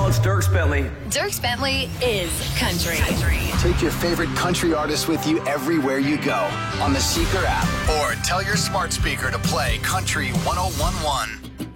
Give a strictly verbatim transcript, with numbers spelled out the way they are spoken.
it's Dierks Bentley. Dierks Bentley is country. country. Take your favorite country artists with you everywhere you go on the Seeker app. Or tell your smart speaker to play Country one oh one one.